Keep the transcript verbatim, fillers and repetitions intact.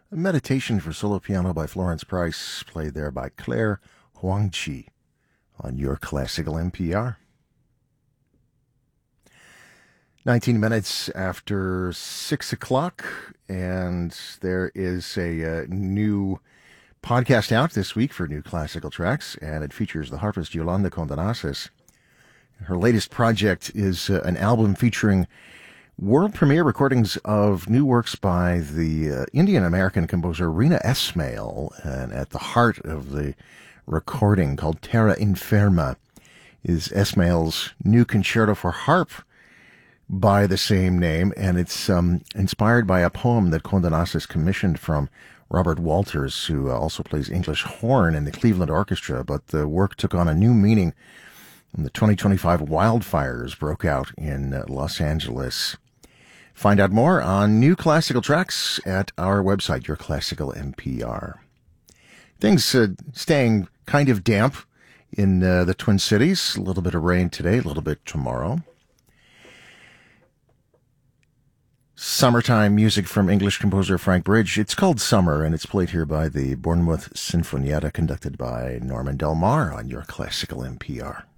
A meditation for solo piano by Florence Price, played there by Claire Huangqi on your classical N P R. nineteen minutes after six o'clock, and there is a uh, new podcast out this week for new classical tracks, and it features the harpist Yolanda Condenaces. Her latest project is uh, an album featuring world premiere recordings of new works by the uh, Indian-American composer Rina Esmail, and at the heart of the recording, called Terra Inferma, is Esmail's new concerto for harp by the same name, and it's um, inspired by a poem that Condenaces commissioned from Robert Walters, who uh, also plays English horn in the Cleveland Orchestra, but the work took on a new meaning when the twenty twenty-five wildfires broke out in uh, Los Angeles. Find out more on new classical tracks at our website, Your Classical N P R. Things uh, staying kind of damp in uh, the Twin Cities. A little bit of rain today, a little bit tomorrow. Summertime music from English composer Frank Bridge. It's called Summer, and it's played here by the Bournemouth Sinfonietta, conducted by Norman Del Mar on Your Classical N P R.